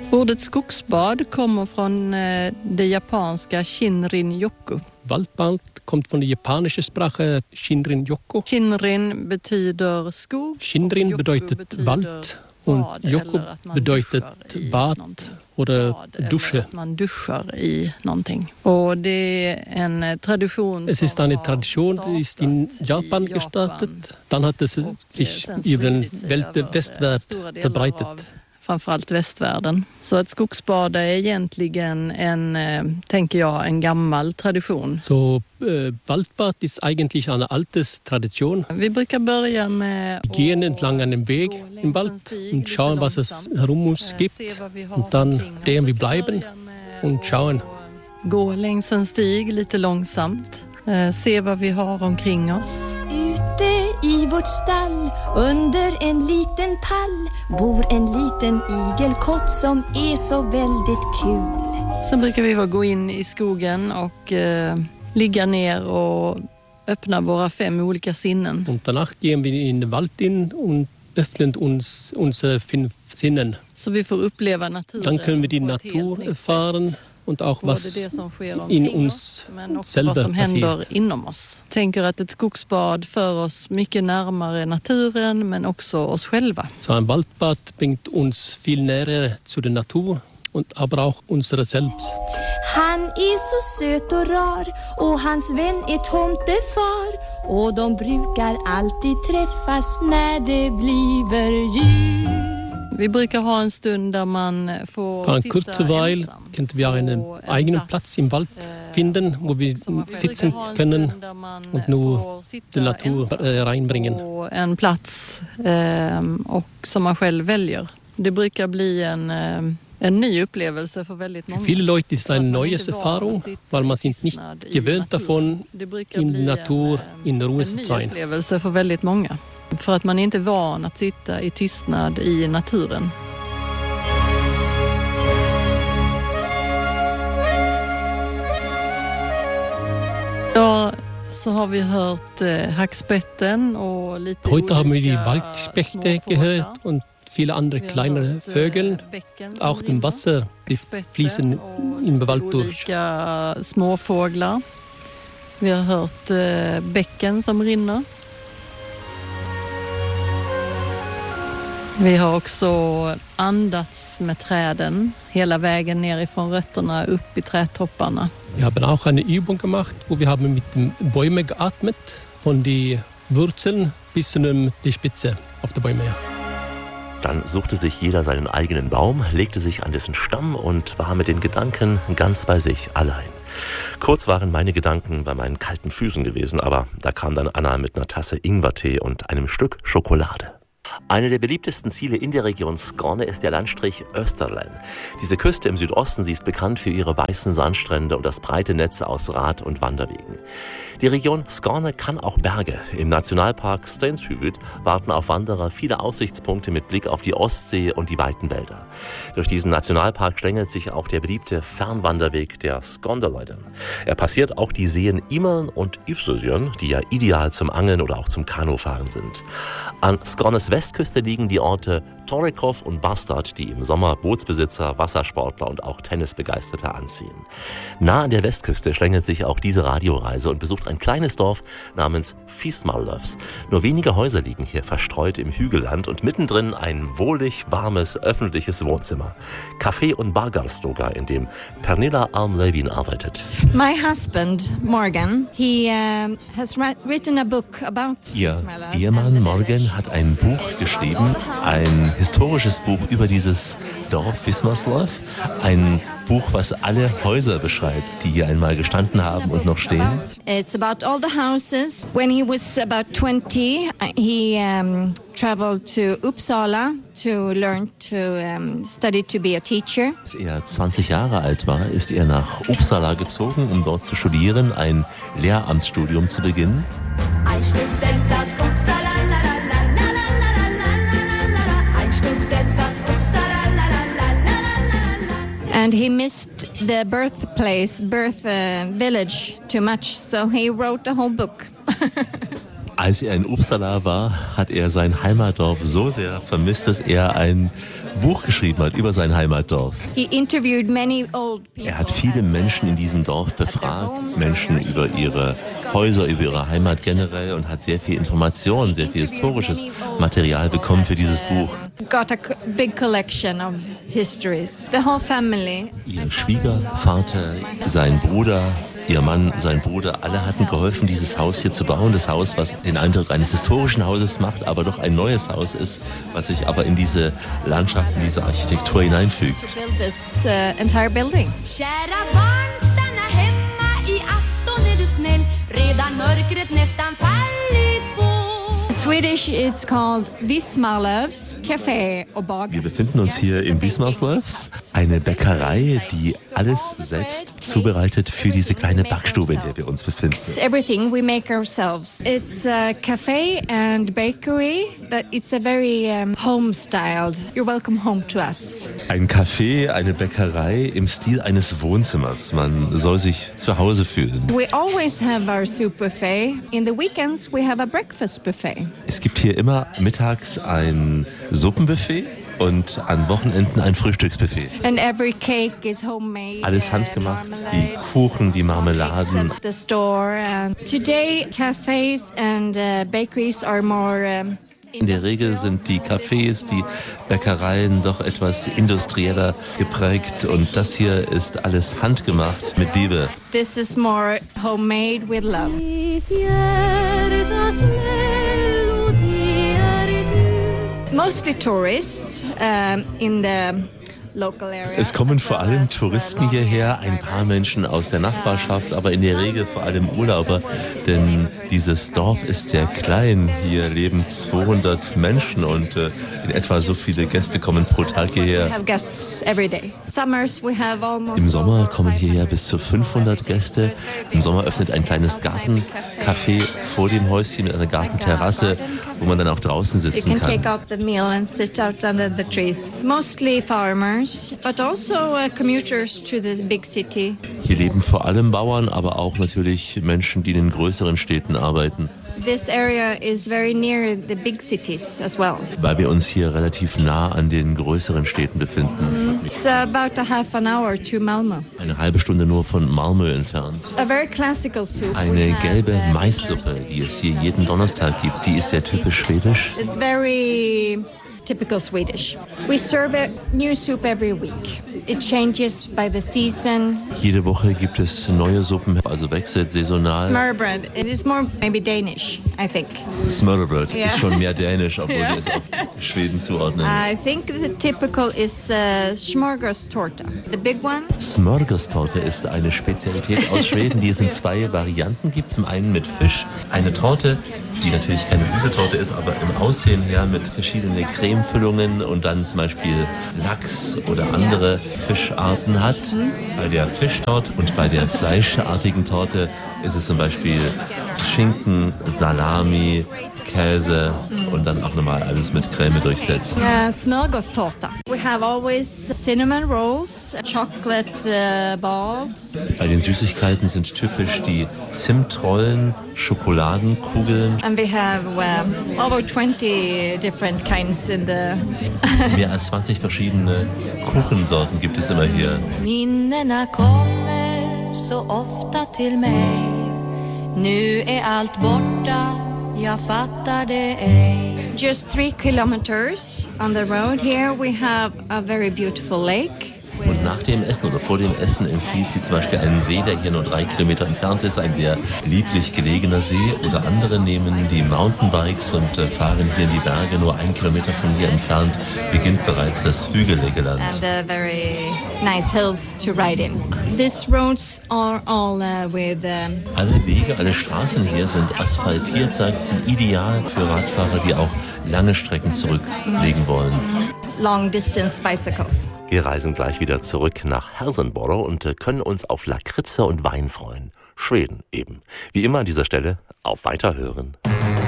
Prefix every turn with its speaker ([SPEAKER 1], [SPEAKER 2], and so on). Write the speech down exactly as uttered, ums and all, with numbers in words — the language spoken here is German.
[SPEAKER 1] Ordet skogsbad kommer från det japanska Shinrin-yoku.
[SPEAKER 2] Waldbad kommt von der japanischen Sprache Shinrin-yoku.
[SPEAKER 1] Shinrin betyder skog.
[SPEAKER 2] Shinrin bedeutet Wald und yoku bedeutet Bad oder Dusche.
[SPEAKER 1] Att man duschar i någonting. Och det är en tradition.
[SPEAKER 2] Es ist eine Tradition, die ist in Japan gestartet. Dann hat es sich über den Westwärld verbreitet.
[SPEAKER 1] Framförallt västvärlden. Så att skogsbada är egentligen en, tänker jag, en gammal tradition.
[SPEAKER 2] Så äh, Waldbad ist eigentlich eine altes Tradition.
[SPEAKER 1] Vi brukar börja med
[SPEAKER 2] Wir gehen entlang einem Weg im Wald und schauen, was es herum uns gibt. Und dann stehen wir bleiben und schauen.
[SPEAKER 1] Gå längs en stig lite långsamt. Se vad vi har omkring oss.
[SPEAKER 3] I vårt stall, under en liten pall, bor en liten igelkott som är så väldigt kul.
[SPEAKER 1] Sen brukar vi gå in i skogen och eh, ligga ner och öppna våra fem olika sinnen.
[SPEAKER 2] Und danach gehen wir in den Wald in und öffnen uns unsere fünf Sinnen.
[SPEAKER 1] Så vi får uppleva naturen.
[SPEAKER 2] Dann können wir die Natur erfahren. Und auch was in uns selber
[SPEAKER 1] vad som händer
[SPEAKER 2] passiert.
[SPEAKER 1] Inom oss. Tänker att ett skogsbad för oss mycket närmare naturen men också oss själva.
[SPEAKER 2] So ein Waldbad bringt uns viel näher zu der Natur und aber auch unsere selbst.
[SPEAKER 3] Han är så söt och rar och hans vän är tomtefar och de brukar alltid träffas när det blir jul.
[SPEAKER 1] Vi brukar ha en stund där man får
[SPEAKER 2] Für eine
[SPEAKER 1] sitta
[SPEAKER 2] kurze Weile
[SPEAKER 1] ensam
[SPEAKER 2] könnten wir einen eigenen Platz im Wald finden, wo wir sitzen können und nur die Natur äh, reinbringen.
[SPEAKER 1] På en plats eh, och som man själv väljer. Det brukar bli en, eh, en ny upplevelse för väldigt många.
[SPEAKER 2] Für viele Leute ist es eine neue Erfahrung, weil man sind nicht gewöhnt davon, in der Natur in Ruhe zu sein.
[SPEAKER 1] En ny upplevelse för väldigt många. För att man är inte van att sitta i tystnad i naturen. Ja, så har vi hört eh, hackspetten och lite
[SPEAKER 2] Heute haben wir die
[SPEAKER 1] olika
[SPEAKER 2] Waldspechte
[SPEAKER 1] småfåglar.
[SPEAKER 2] gehört und viele andere
[SPEAKER 1] Vi har
[SPEAKER 2] kleinere
[SPEAKER 1] hört, eh,
[SPEAKER 2] Vögel,
[SPEAKER 1] bäcken som
[SPEAKER 2] auch dem
[SPEAKER 1] rinner,
[SPEAKER 2] Wasser, die
[SPEAKER 1] spetten
[SPEAKER 2] fließen
[SPEAKER 1] och
[SPEAKER 2] im
[SPEAKER 1] lite
[SPEAKER 2] Wald durch.
[SPEAKER 1] olika småfåglar. Vi har hört eh, bäcken som rinner. Vi har också andats med träden hela vägen ner ifrån rötterna upp i trädtopparna.
[SPEAKER 2] Wir haben auch eine Übung gemacht, wo wir haben mit den Bäumen geatmet, von den Wurzeln bis zu der Spitze auf der Bäume. Ja.
[SPEAKER 4] Dann suchte sich jeder seinen eigenen Baum, legte sich an dessen Stamm und war mit den Gedanken ganz bei sich allein. Kurz waren meine Gedanken bei meinen kalten Füßen gewesen, aber da kam dann Anna mit einer Tasse Ingwertee und einem Stück Schokolade. Eine der beliebtesten Ziele in der Region Skåne ist der Landstrich Österlen. Diese Küste im Südosten, sie ist bekannt für ihre weißen Sandstrände und das breite Netz aus Rad- und Wanderwegen. Die Region Skåne kann auch Berge. Im Nationalpark Stenshyved warten auf Wanderer viele Aussichtspunkte mit Blick auf die Ostsee und die weiten Wälder. Durch diesen Nationalpark schlängelt sich auch der beliebte Fernwanderweg der Skåndeleden. Er passiert auch die Seen Imern und Yvsösjön, die ja ideal zum Angeln oder auch zum Kanufahren sind. An Skånes Westküste liegen die Orte Torrekov und Bastard, die im Sommer Bootsbesitzer, Wassersportler und auch Tennisbegeisterte anziehen. Nah an der Westküste schlängelt sich auch diese Radioreise und besucht ein kleines Dorf namens Fiesmallöfs. Nur wenige Häuser liegen hier verstreut im Hügelland und mittendrin ein wohlig warmes öffentliches Wohnzimmer. Café und Bargarstoga, in dem Pernilla Alm-Levin arbeitet.
[SPEAKER 5] My husband, Morgan, he uh, has written a book about
[SPEAKER 4] Ihr Ehemann Morgan hat ein Buch geschrieben, ein historisches Buch über dieses Dorf Fiesmallöf. Ein Buch, was alle Häuser beschreibt, die hier einmal gestanden haben und noch stehen.
[SPEAKER 5] It's about all the houses. When he was about twenty, he um, traveled to Uppsala to learn to um, study to be a teacher.
[SPEAKER 4] Als er zwanzig Jahre alt war, ist er nach Uppsala gezogen, um dort zu studieren, ein Lehramtsstudium zu beginnen.
[SPEAKER 3] Ein Student aus Uppsala, la la la la la la la la la. Ein Student aus Uppsala, la la la la la la.
[SPEAKER 5] And he missed the birthplace, birth uh, village too much, so he wrote a whole book.
[SPEAKER 4] Als er in Uppsala war, hat er sein Heimatdorf so sehr vermisst, dass er ein Buch geschrieben hat über sein Heimatdorf.
[SPEAKER 5] He interviewed many old people.
[SPEAKER 4] Er hat viele Menschen in diesem Dorf befragt, Menschen über ihre Häuser, über ihre Heimat generell und hat sehr viel Information, sehr viel historisches Material bekommen für dieses Buch.
[SPEAKER 5] Got a big collection of histories. The whole family.
[SPEAKER 4] Ihr Schwiegervater, sein Bruder, ihr Mann, sein Bruder, alle hatten geholfen, dieses Haus hier zu bauen. Das Haus, was den Eindruck eines historischen Hauses macht, aber doch ein neues Haus ist, was sich aber in diese Landschaft, in diese Architektur hineinfügt.
[SPEAKER 5] To build this uh, entire building.
[SPEAKER 6] Kära barn, stanna hemma i afton är du snäll. Redan mörkret nästan fallit på.
[SPEAKER 5] Swedish, it's called Wismarlövs Café och Bageri.
[SPEAKER 4] Wir befinden uns hier in Wismarslövs, eine Bäckerei, die alles selbst zubereitet für diese kleine Backstube, in der wir uns befinden.
[SPEAKER 5] It's everything we make ourselves. It's a cafe and bakery. That it's a very um, home-styled. You're welcome home to us.
[SPEAKER 4] Ein Café, eine Bäckerei im Stil eines Wohnzimmers. Man soll sich zu Hause fühlen.
[SPEAKER 5] We always have our soup buffet. In the weekends we have a breakfast buffet.
[SPEAKER 4] Es gibt hier immer mittags ein Suppenbuffet und an Wochenenden ein Frühstücksbuffet.
[SPEAKER 5] And every cake is homemade.
[SPEAKER 4] Alles handgemacht, die Kuchen, die Marmeladen.
[SPEAKER 5] At the store. And today cafes and uh, bakeries are more um,
[SPEAKER 4] In der Regel sind die Cafés, die Bäckereien doch etwas industrieller geprägt und das hier ist alles handgemacht mit Liebe.
[SPEAKER 5] This is more homemade with love. Mostly tourists um, in the local area.
[SPEAKER 4] Es kommen
[SPEAKER 5] as
[SPEAKER 4] vor
[SPEAKER 5] well
[SPEAKER 4] allem
[SPEAKER 5] as, uh,
[SPEAKER 4] Touristen hierher, ein paar Menschen aus der Nachbarschaft, aber in der Regel vor allem Urlauber, denn dieses Dorf ist sehr klein. Hier leben zweihundert Menschen und äh, in etwa so viele Gäste kommen pro Tag
[SPEAKER 5] We
[SPEAKER 4] hierher.
[SPEAKER 5] have guests every day. Summers we have almost
[SPEAKER 4] Im Sommer
[SPEAKER 5] over
[SPEAKER 4] kommen hierher
[SPEAKER 5] five hundred.
[SPEAKER 4] bis zu fünfhundert Gäste. Im Sommer öffnet ein kleines Gartencafé vor dem Häuschen mit einer Gartenterrasse, wo man dann auch draußen
[SPEAKER 5] You
[SPEAKER 4] sitzen
[SPEAKER 5] can take
[SPEAKER 4] kann.
[SPEAKER 5] out the meal and sit out under the trees. Mostly farmers, but also uh, commuters to the big city.
[SPEAKER 4] Hier leben vor allem Bauern, aber auch natürlich Menschen, die in den größeren Städten arbeiten,
[SPEAKER 5] This area is very near the big cities as well.
[SPEAKER 4] weil wir uns hier relativ nah an den größeren Städten befinden.
[SPEAKER 5] It's about a half an hour to Malmö.
[SPEAKER 4] Eine halbe Stunde nur von Malmö entfernt.
[SPEAKER 5] A very classical soup. We
[SPEAKER 4] Eine
[SPEAKER 5] have,
[SPEAKER 4] gelbe
[SPEAKER 5] uh,
[SPEAKER 4] Maissuppe, die es hier jeden Donnerstag gibt, die ist sehr typisch schwedisch.
[SPEAKER 5] It's very typical Swedish. We serve a new soup every week. It changes by the season.
[SPEAKER 4] Jede Woche gibt es neue Suppen, also wechselt saisonal.
[SPEAKER 5] Smørrebrød. It is more maybe Danish, I think.
[SPEAKER 4] Smørrebrød
[SPEAKER 5] Ja.
[SPEAKER 4] ist schon mehr dänisch, obwohl
[SPEAKER 5] Ja.
[SPEAKER 4] wir es auf Schweden zuordnen.
[SPEAKER 5] I think the typical is uh, smörgåstårta, the big one.
[SPEAKER 4] Smörgåstorte ist eine Spezialität aus Schweden, die es in zwei Varianten gibt. Zum einen mit Fisch. Eine Torte, die natürlich keine süße Torte ist, aber im Aussehen her mit verschiedenen Cremefüllungen und dann zum Beispiel Lachs oder andere Fischarten hat. Bei der Fischtorte und bei der fleischartigen Torte ist es zum Beispiel Schinken, Salami, Käse und dann auch nochmal alles mit Creme durchsetzt.
[SPEAKER 5] Uh, smörgåstårta. We have always cinnamon rolls, chocolate uh, balls.
[SPEAKER 4] Bei den Süßigkeiten sind typisch die Zimtrollen, Schokoladenkugeln.
[SPEAKER 5] And we have uh, over twenty different kinds in the...
[SPEAKER 4] Mehr als zwanzig verschiedene Kuchensorten gibt es immer hier.
[SPEAKER 6] Minnena kommer så ofta till mig. Nu är allt borta, jag fattar det ej.
[SPEAKER 5] Just three kilometers on the road here we have a very beautiful lake.
[SPEAKER 4] Und nach dem Essen oder vor dem Essen empfiehlt sie zum Beispiel einen See, der hier nur drei Kilometer entfernt ist, ein sehr lieblich gelegener See. Oder andere nehmen die Mountainbikes und äh, fahren hier in die Berge. Nur ein Kilometer von hier entfernt beginnt bereits das hügelige Land.
[SPEAKER 5] And uh, very nice hills to ride in. These roads are all uh, with um,
[SPEAKER 4] Alle Wege, alle Straßen hier sind asphaltiert, sagt sie, ideal für Radfahrer, die auch lange Strecken zurücklegen wollen.
[SPEAKER 5] long distance bicycles.
[SPEAKER 4] Wir reisen gleich wieder zurück nach Helsingborg und können uns auf Lakritze und Wein freuen. Schweden eben. Wie immer an dieser Stelle auf Weiterhören.